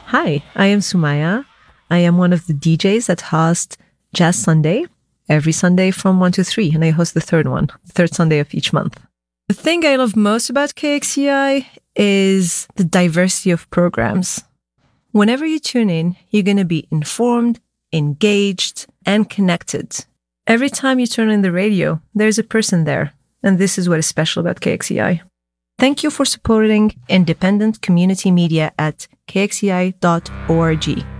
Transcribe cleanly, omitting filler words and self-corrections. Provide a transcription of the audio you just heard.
Hi, I am Sumaya. I am one of the DJs that host Jazz Sunday every Sunday from 1 to 3, and I host the third Sunday of each month. The thing I love most about KXCI is the diversity of programs. Whenever you tune in, you're going to be informed, engaged, and connected. Every time you turn on the radio, there's a person there, and this is what is special about KXCI. Thank you for supporting independent community media at kxci.org.